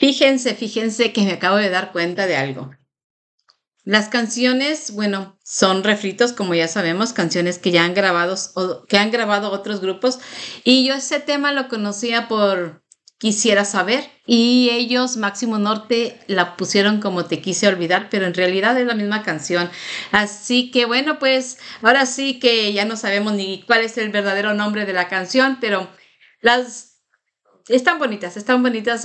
Fíjense que me acabo de dar cuenta de algo. Las canciones, bueno, son refritos, como ya sabemos, canciones que ya han grabado o que han grabado otros grupos. Y yo ese tema lo conocía por Quisiera saber. Y ellos, Máximo Norte, la pusieron como Te quise olvidar, pero en realidad es la misma canción. Así que bueno, pues ahora sí que ya no sabemos ni cuál es el verdadero nombre de la canción, pero las están bonitas,